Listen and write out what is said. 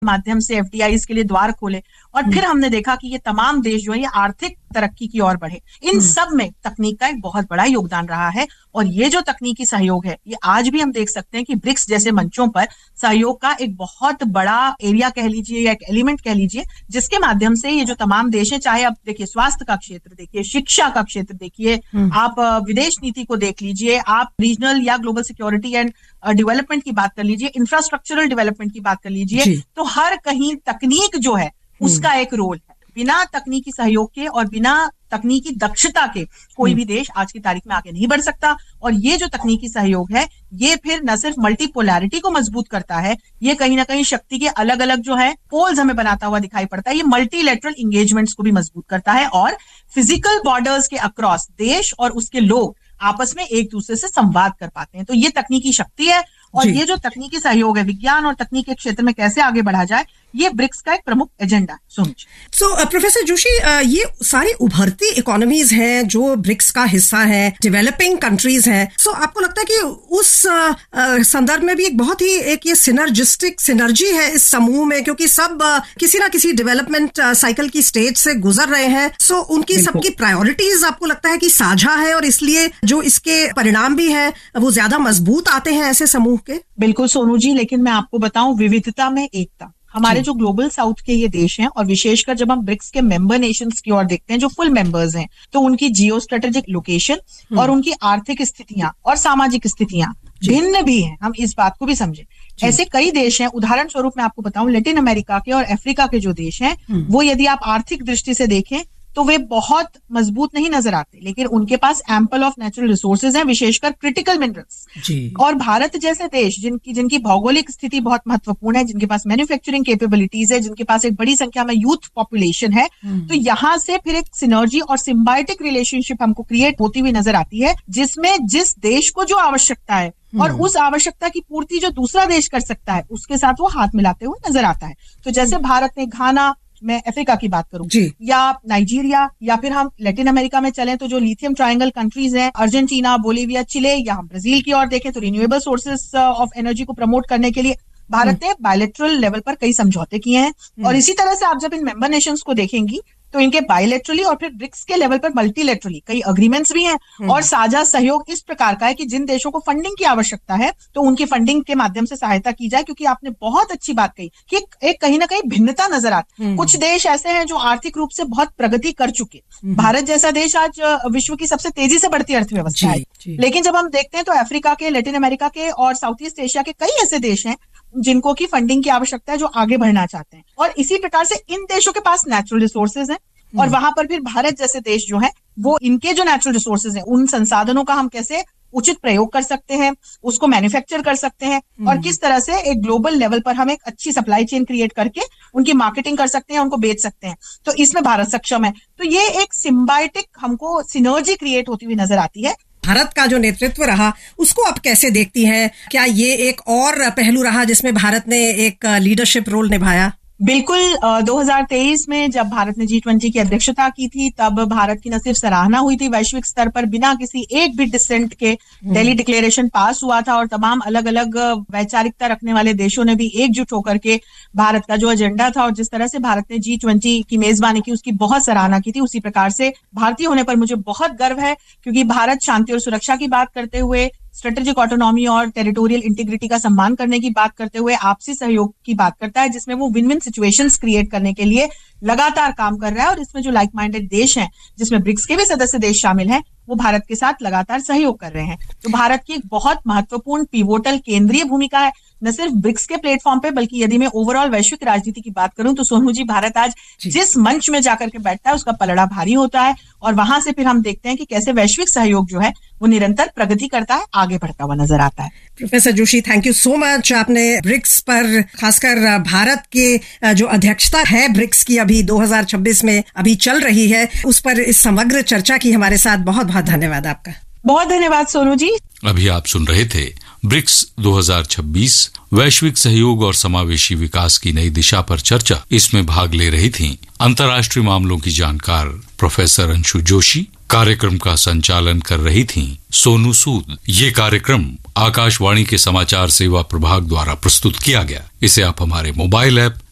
माध्यम से एफडीआईज के लिए द्वार खोले और फिर हमने देखा कि ये तमाम देश जो है ये आर्थिक तरक्की की ओर बढ़े। इन सब में तकनीक का एक बहुत बड़ा योगदान रहा है और ये जो तकनीकी सहयोग है ये आज भी हम देख सकते हैं कि ब्रिक्स जैसे मंचों पर सहयोग का एक बहुत बड़ा एरिया कह लीजिए या एक एलिमेंट कह लीजिए, जिसके माध्यम से ये जो तमाम देश हैं, चाहे आप देखिए स्वास्थ्य का क्षेत्र देखिए, शिक्षा का क्षेत्र देखिए, आप विदेश नीति को देख लीजिए, आप रीजनल या ग्लोबल सिक्योरिटी एंड डेवलपमेंट की बात कर लीजिए, इंफ्रास्ट्रक्चरल डेवलपमेंट की बात कर लीजिए, तो हर कहीं तकनीक जो है उसका एक रोल है। बिना तकनीकी सहयोग के और बिना तकनीकी दक्षता के कोई भी देश आज की तारीख में आगे नहीं बढ़ सकता। और ये जो तकनीकी सहयोग है ये फिर न सिर्फ मल्टीपोलैरिटी को मजबूत करता है, ये कहीं ना कहीं शक्ति के अलग अलग जो है पोल्स हमें बनाता हुआ दिखाई पड़ता है। ये मल्टीलैटरल एंगेजमेंट्स को भी मजबूत करता है और फिजिकल बॉर्डर्स के अक्रॉस देश और उसके लोग आपस में एक दूसरे से संवाद कर पाते हैं। तो ये तकनीकी शक्ति है और ये जो तकनीकी सहयोग है विज्ञान और तकनीक के क्षेत्र में कैसे आगे बढ़ा जाए, ये ब्रिक्स का एक प्रमुख एजेंडा है। सो प्रोफेसर जोशी, ये सारी उभरती इकोनॉमीज हैं जो ब्रिक्स का हिस्सा है, डेवलपिंग कंट्रीज हैं। सो आपको लगता है कि उस संदर्भ में भी एक बहुत ही एक ये सिनर्जी है इस समूह में, क्योंकि सब किसी ना किसी डेवलपमेंट साइकिल की स्टेज से गुजर रहे हैं। सो उनकी सबकी प्रायोरिटीज आपको लगता है कि साझा है और इसलिए जो इसके परिणाम भी हैं वो ज्यादा मजबूत आते हैं ऐसे समूह के? बिल्कुल सोनू जी, लेकिन मैं आपको बताऊं, विविधता में एकता। हमारे जो ग्लोबल साउथ के ये देश हैं और विशेषकर जब हम ब्रिक्स के मेंबर नेशंस की ओर देखते हैं जो फुल मेंबर्स हैं, तो उनकी जियो स्ट्रेटेजिक लोकेशन और उनकी आर्थिक स्थितियां और सामाजिक स्थितियां भिन्न भी हैं। हम इस बात को भी समझें। ऐसे कई देश हैं, उदाहरण स्वरूप मैं आपको बताऊं, लैटिन अमेरिका के और अफ्रीका के जो देश हैं वो यदि आप आर्थिक दृष्टि से देखें तो वे बहुत मजबूत नहीं नजर आते, लेकिन उनके पास एम्पल ऑफ नेचुरल रिसोर्सेज हैं, विशेषकर क्रिटिकल मिनरल्स। और भारत जैसे देश जिनकी भौगोलिक स्थिति बहुत महत्वपूर्ण है, जिनके पास मैन्युफैक्चरिंग कैपेबिलिटीज है, जिनके पास एक बड़ी संख्या में यूथ पॉपुलेशन है, तो यहाँ से फिर एक सिनर्जी और सिम्बायोटिक रिलेशनशिप हमको क्रिएट होती हुई नजर आती है, जिसमें जिस देश को जो आवश्यकता है और उस आवश्यकता की पूर्ति जो दूसरा देश कर सकता है उसके साथ वो हाथ मिलाते हुए नजर आता है। तो जैसे भारत ने घाना, मैं अफ्रीका की बात करूं, या नाइजीरिया, या फिर हम लैटिन अमेरिका में चलें तो जो लिथियम ट्रायंगल कंट्रीज हैं, अर्जेंटीना, बोलिविया, चिले, या हम ब्राजील की ओर देखें तो रिन्यूएबल सोर्सेस ऑफ एनर्जी को प्रमोट करने के लिए भारत ने बायलैटरल लेवल पर कई समझौते किए हैं। और इसी तरह से आप जब इन मेंबर नेशंस को देखेंगी तो इनके बायलैटरली और फिर ब्रिक्स के लेवल पर मल्टीलैटरली कई अग्रीमेंट्स भी हैं और साझा सहयोग इस प्रकार का है कि जिन देशों को फंडिंग की आवश्यकता है तो उनकी फंडिंग के माध्यम से सहायता की जाए। क्योंकि आपने बहुत अच्छी बात कही कि एक कहीं ना कहीं भिन्नता नजर आती है। कुछ देश ऐसे हैं जो आर्थिक रूप से बहुत प्रगति कर चुके, भारत जैसा देश आज विश्व की सबसे तेजी से बढ़ती अर्थव्यवस्था है, लेकिन जब हम देखते हैं तो अफ्रीका के, लैटिन अमेरिका के और साउथ ईस्ट एशिया के कई ऐसे देश हैं जिनको की फंडिंग की आवश्यकता है, जो आगे बढ़ना चाहते हैं। और इसी प्रकार से इन देशों के पास नेचुरल रिसोर्सेज हैं और वहां पर फिर भारत जैसे देश जो है वो इनके जो नेचुरल रिसोर्सेज हैं उन संसाधनों का हम कैसे उचित प्रयोग कर सकते हैं, उसको मैन्युफैक्चर कर सकते हैं और किस तरह से एक ग्लोबल लेवल पर हम एक अच्छी सप्लाई चेन क्रिएट करके उनकी मार्केटिंग कर सकते हैं, उनको बेच सकते हैं। तो इसमें भारत सक्षम है। तो ये एक सिम्बायोटिक हमको सिनर्जी क्रिएट होती हुई नजर आती है। भारत का जो नेतृत्व रहा उसको आप कैसे देखती हैं? क्या ये एक और पहलू रहा जिसमें भारत ने एक लीडरशिप रोल निभाया? बिल्कुल। 2023 में जब भारत ने G20 की अध्यक्षता की थी तब भारत की न सिर्फ सराहना हुई थी वैश्विक स्तर पर, बिना किसी एक भी डिसेंट के दिल्ली डिक्लेरेशन पास हुआ था और तमाम अलग अलग वैचारिकता रखने वाले देशों ने भी एकजुट होकर के भारत का जो एजेंडा था और जिस तरह से भारत ने G20 की मेजबानी की उसकी बहुत सराहना की थी। उसी प्रकार से भारतीय होने पर मुझे बहुत गर्व है क्योंकि भारत शांति और सुरक्षा की बात करते हुए, स्ट्रेटेजिक ऑटोनॉमी और टेरिटोरियल इंटीग्रिटी का सम्मान करने की बात करते हुए आपसी सहयोग की बात करता है, जिसमें वो विन विन सिचुएशंस क्रिएट करने के लिए लगातार काम कर रहा है। और इसमें जो लाइक माइंडेड देश हैं, जिसमें ब्रिक्स के भी सदस्य देश शामिल हैं, वो भारत के साथ लगातार सहयोग कर रहे हैं। तो भारत की एक बहुत महत्वपूर्ण पिवोटल केंद्रीय भूमिका है, न सिर्फ ब्रिक्स के प्लेटफॉर्म पे बल्कि यदि मैं ओवरऑल वैश्विक राजनीति की बात करूं तो सोनू जी, भारत आज जिस मंच में जाकर के बैठता है उसका पलड़ा भारी होता है और वहां से फिर हम देखते हैं कि कैसे वैश्विक सहयोग जो है वो निरंतर प्रगति करता है, आगे बढ़ता हुआ नजर आता है। Professor Joshi, thank you so much. आपने ब्रिक्स पर, खासकर भारत के जो अध्यक्षता है ब्रिक्स की अभी 2026 में अभी चल रही है, उस पर इस समग्र चर्चा की हमारे साथ बहुत बहुत धन्यवाद आपका। बहुत धन्यवाद सोनू जी। अभी आप सुन रहे थे ब्रिक्स 2026 वैश्विक सहयोग और समावेशी विकास की नई दिशा पर चर्चा। इसमें भाग ले रही थीं अंतर्राष्ट्रीय मामलों की जानकार प्रोफेसर अंशु जोशी। कार्यक्रम का संचालन कर रही थीं सोनू सूद। ये कार्यक्रम आकाशवाणी के समाचार सेवा प्रभाग द्वारा प्रस्तुत किया गया। इसे आप हमारे मोबाइल ऐप